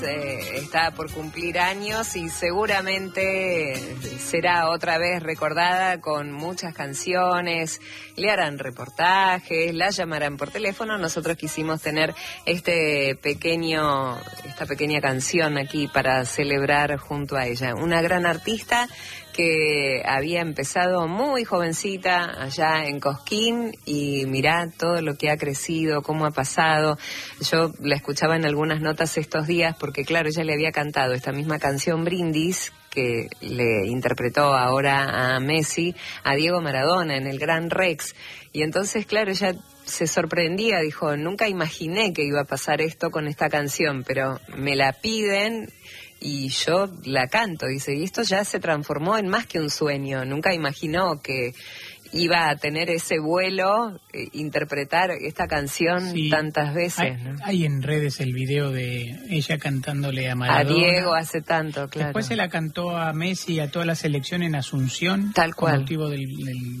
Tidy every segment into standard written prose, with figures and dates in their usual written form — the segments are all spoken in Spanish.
Está por cumplir años y seguramente será otra vez recordada con muchas canciones, le harán reportajes, la llamarán por teléfono. Nosotros quisimos tener esta pequeña canción aquí para celebrar junto a ella. Una gran artista que había empezado muy jovencita allá en Cosquín y mirá todo lo que ha crecido, cómo ha pasado. Yo la escuchaba en algunas notas estos días porque claro, ella le había cantado esta misma canción Brindis que le interpretó ahora a Messi, a Diego Maradona en el Gran Rex. Y entonces claro, ella se sorprendía, dijo, nunca imaginé que iba a pasar esto con esta canción, pero me la piden y yo la canto, dice, y esto ya se transformó en más que un sueño. Nunca imaginó que iba a tener ese vuelo, interpretar esta canción tantas veces. Hay en redes el video de ella cantándole a Maradona. A Diego hace tanto, claro. Después se la cantó a Messi y a toda la selección en Asunción. Tal cual. Con motivo del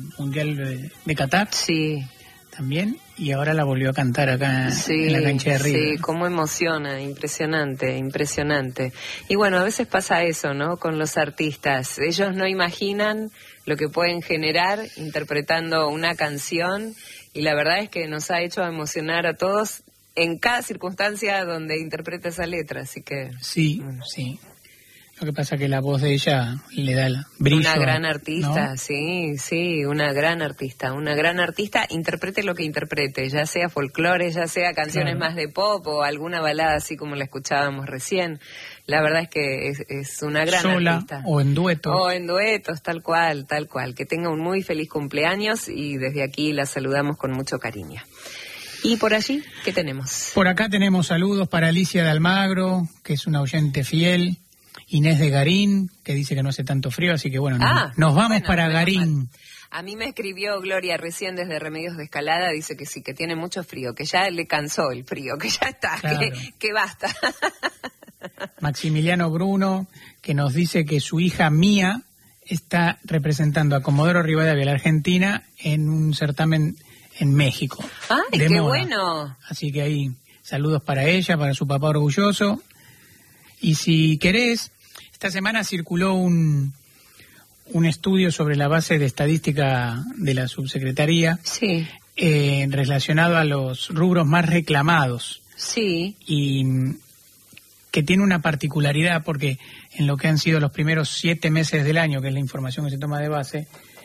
Mundial de Qatar. Sí. También, y ahora la volvió a cantar acá en la cancha de River. Sí, cómo emociona, impresionante, impresionante. Y bueno, a veces pasa eso, ¿no? Con los artistas. Ellos no imaginan lo que pueden generar interpretando una canción y la verdad es que nos ha hecho emocionar a todos en cada circunstancia donde interpreta esa letra, así que... Sí, bueno. Sí. Lo que pasa es que la voz de ella le da el brillo. Una gran artista, ¿no? Sí, una gran artista, interprete lo que interprete, ya sea folclore, ya sea canciones más de pop o alguna balada así como la escuchábamos recién. La verdad es que es una gran artista. Sola o en duetos. O en duetos, tal cual. Que tenga un muy feliz cumpleaños y desde aquí la saludamos con mucho cariño. ¿Y por allí qué tenemos? Por acá tenemos saludos para Alicia de Almagro, que es una oyente fiel. Inés de Garín, que dice que no hace tanto frío, así que bueno, nos vamos para Garín. A mí me escribió Gloria recién desde Remedios de Escalada, dice que sí, que tiene mucho frío, que ya le cansó el frío, que ya está, claro. que basta. Maximiliano Bruno, que nos dice que su hija Mía está representando a Comodoro Rivadavia, la Argentina, en un certamen en México. ¡Ay, qué bueno! Así que ahí saludos para ella, para su papá orgulloso. Y si querés, esta semana circuló un estudio sobre la base de estadística de la subsecretaría relacionado a los rubros más reclamados. Sí. Y que tiene una particularidad porque en lo que han sido los primeros 7 meses del año, que es la información que se toma de base,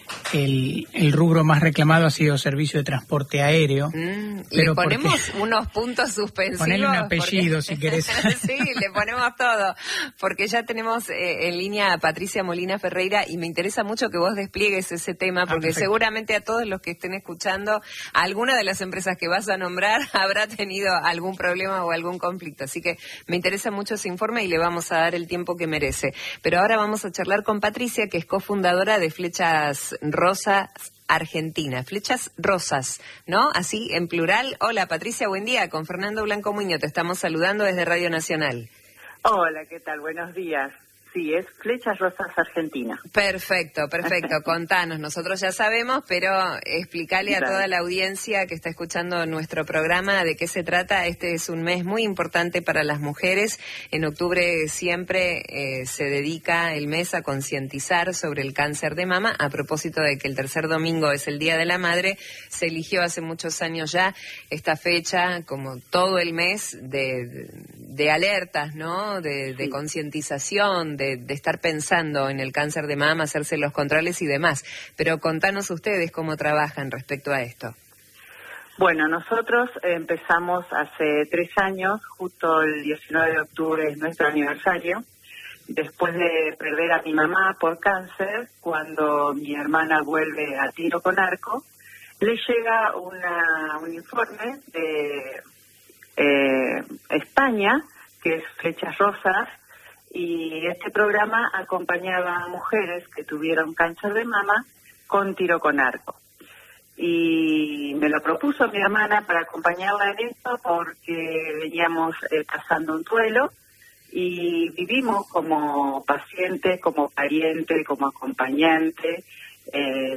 el rubro más reclamado ha sido servicio de transporte aéreo. Le ponemos unos puntos suspensivos. Ponele un apellido si querés. Sí, le ponemos todo. Porque ya tenemos en línea a Patricia Molina Ferreira y me interesa mucho que vos despliegues ese tema porque seguramente a todos los que estén escuchando, alguna de las empresas que vas a nombrar habrá tenido algún problema o algún conflicto. Así que me interesa mucho ese informe y le vamos a dar el tiempo que merece. Pero ahora vamos a charlar con Patricia, que es cofundadora de Flechas Rosas Argentina, Flechas Rosas, ¿no? Así en plural. Hola Patricia, buen día. Con Fernando Blanco Muñoz te estamos saludando desde Radio Nacional. Hola, ¿qué tal? Buenos días. Sí, es Flechas Rosas Argentina. Perfecto. Contanos, nosotros ya sabemos, pero explícale a toda la audiencia que está escuchando nuestro programa de qué se trata. Este es un mes muy importante para las mujeres. En octubre siempre se dedica el mes a concientizar sobre el cáncer de mama. A propósito de que el tercer domingo es el Día de la Madre, se eligió hace muchos años ya esta fecha como todo el mes de alertas, ¿no? De concientización, de estar pensando en el cáncer de mama, hacerse los controles y demás. Pero contanos ustedes cómo trabajan respecto a esto. Bueno, nosotros empezamos hace 3 años, justo el 19 de octubre es nuestro aniversario, después de perder a mi mamá por cáncer, cuando mi hermana vuelve a tiro con arco, le llega un informe de España, que es Flechas Rosas, y este programa acompañaba a mujeres que tuvieron cáncer de mama con tiro con arco. Y me lo propuso mi hermana para acompañarla en esto porque veníamos pasando un duelo y vivimos como paciente, como pariente, como acompañante